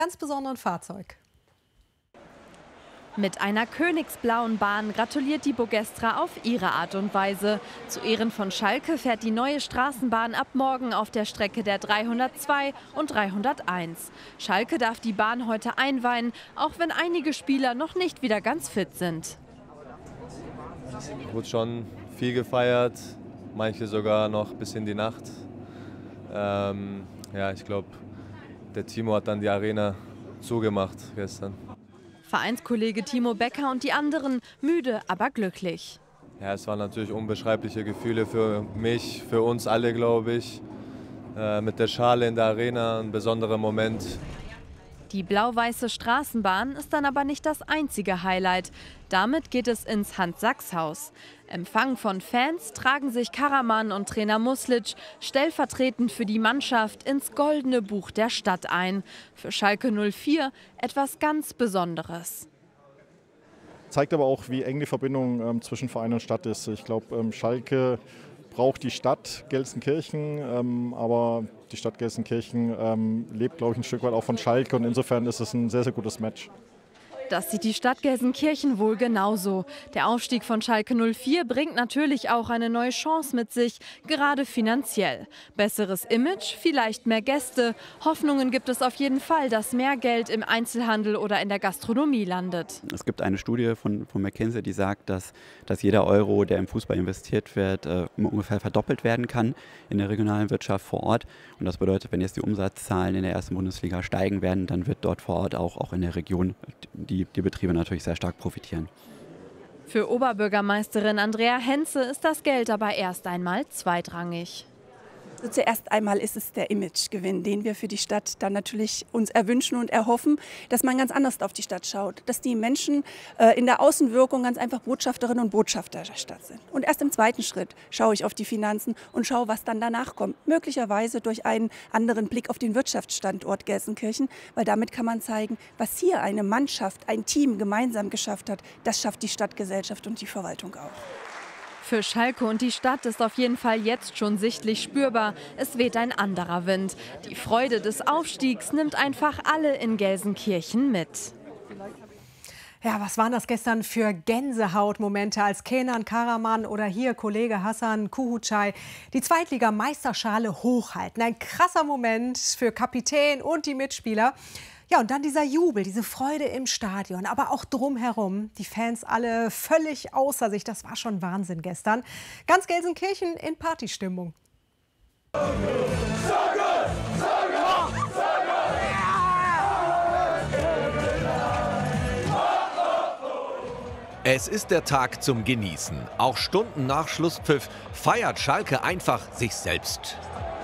ganz besonderen Fahrzeug. Mit einer königsblauen Bahn gratuliert die Bogestra auf ihre Art und Weise. Zu Ehren von Schalke fährt die neue Straßenbahn ab morgen auf der Strecke der 302 und 301. Schalke darf die Bahn heute einweihen, auch wenn einige Spieler noch nicht wieder ganz fit sind. Wurde schon viel gefeiert, manche sogar noch bis in die Nacht. Ja, ich glaube, der Timo hat dann die Arena zugemacht gestern. Vereinskollege Timo Becker und die anderen müde, aber glücklich. Ja, es waren natürlich unbeschreibliche Gefühle für mich, für uns alle, glaube ich. Mit der Schale in der Arena, ein besonderer Moment. Die blau-weiße Straßenbahn ist dann aber nicht das einzige Highlight. Damit geht es ins Hans-Sachs-Haus. Empfang von Fans tragen sich Karaman und Trainer Muslic stellvertretend für die Mannschaft ins Goldene Buch der Stadt ein. Für Schalke 04 etwas ganz Besonderes. Zeigt aber auch, wie eng die Verbindung zwischen Verein und Stadt ist. Ich glaube, Schalke braucht die Stadt Gelsenkirchen, aber die Stadt Gelsenkirchen lebt, glaube ich, ein Stück weit auch von Schalke und insofern ist es ein sehr, sehr gutes Match. Das sieht die Stadt Gelsenkirchen wohl genauso. Der Aufstieg von Schalke 04 bringt natürlich auch eine neue Chance mit sich, gerade finanziell. Besseres Image, vielleicht mehr Gäste. Hoffnungen gibt es auf jeden Fall, dass mehr Geld im Einzelhandel oder in der Gastronomie landet. Es gibt eine Studie von McKinsey, die sagt, dass jeder Euro, der im Fußball investiert wird, ungefähr verdoppelt werden kann in der regionalen Wirtschaft vor Ort. Und das bedeutet, wenn jetzt die Umsatzzahlen in der ersten Bundesliga steigen werden, dann wird dort vor Ort auch in der Region die Betriebe natürlich sehr stark profitieren. Für Oberbürgermeisterin Andrea Henze ist das Geld aber erst einmal zweitrangig. Zuerst einmal ist es der Imagegewinn, den wir für die Stadt dann natürlich uns erwünschen und erhoffen, dass man ganz anders auf die Stadt schaut, dass die Menschen in der Außenwirkung ganz einfach Botschafterinnen und Botschafter der Stadt sind. Und erst im zweiten Schritt schaue ich auf die Finanzen und schaue, was dann danach kommt. Möglicherweise durch einen anderen Blick auf den Wirtschaftsstandort Gelsenkirchen, weil damit kann man zeigen, was hier eine Mannschaft, ein Team gemeinsam geschafft hat, das schafft die Stadtgesellschaft und die Verwaltung auch. Für Schalke und die Stadt ist auf jeden Fall jetzt schon sichtlich spürbar, es weht ein anderer Wind. Die Freude des Aufstiegs nimmt einfach alle in Gelsenkirchen mit. Ja, was waren das gestern für Gänsehautmomente, als Kenan Karaman oder hier Kollege Hassan Kuhucay die Zweitligameisterschale hochhalten. Ein krasser Moment für Kapitän und die Mitspieler. Ja, und dann dieser Jubel, diese Freude im Stadion, aber auch drumherum. Die Fans alle völlig außer sich. Das war schon Wahnsinn gestern. Ganz Gelsenkirchen in Partystimmung. Es ist der Tag zum Genießen. Auch Stunden nach Schlusspfiff feiert Schalke einfach sich selbst.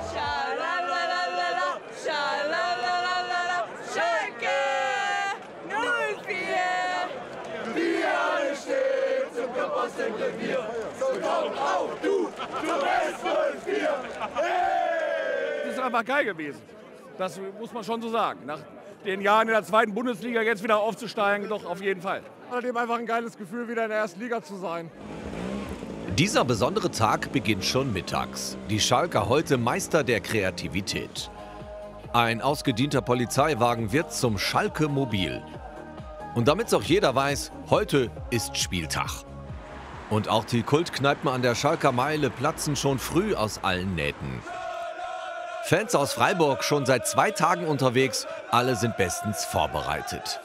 Das ist einfach geil gewesen. Das muss man schon so sagen. Nach den Jahren in der zweiten Bundesliga jetzt wieder aufzusteigen, doch auf jeden Fall. Außerdem einfach ein geiles Gefühl, wieder in der ersten Liga zu sein. Dieser besondere Tag beginnt schon mittags. Die Schalker heute Meister der Kreativität. Ein ausgedienter Polizeiwagen wird zum Schalke-Mobil. Und damit es auch jeder weiß, heute ist Spieltag. Und auch die Kultkneipen an der Schalker Meile platzen schon früh aus allen Nähten. Fans aus Freiburg schon seit 2 Tagen unterwegs, alle sind bestens vorbereitet.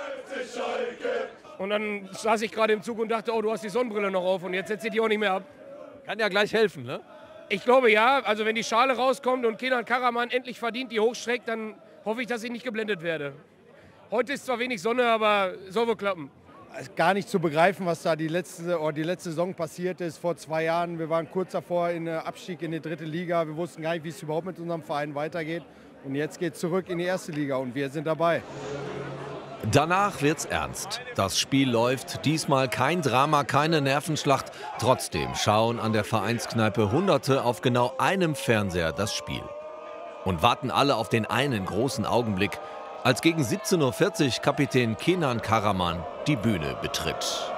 Und dann saß ich gerade im Zug und dachte, oh, du hast die Sonnenbrille noch auf und jetzt setzt sie die auch nicht mehr ab. Kann ja gleich helfen, ne? Ich glaube ja, also wenn die Schale rauskommt und Kenan Karaman endlich verdient die hochstreckt, dann hoffe ich, dass ich nicht geblendet werde. Heute ist zwar wenig Sonne, aber soll wohl klappen. Gar nicht zu begreifen, was da die letzte Saison passiert ist. Vor 2 Jahren, wir waren kurz davor in der Abstieg in die 3. Liga. Wir wussten gar nicht, wie es überhaupt mit unserem Verein weitergeht. Und jetzt geht es zurück in die 1. Liga und wir sind dabei. Danach wird's ernst. Das Spiel läuft, diesmal kein Drama, keine Nervenschlacht. Trotzdem schauen an der Vereinskneipe Hunderte auf genau einem Fernseher das Spiel. Und warten alle auf den einen großen Augenblick, als gegen 17:40 Uhr Kapitän Kenan Karaman die Bühne betritt.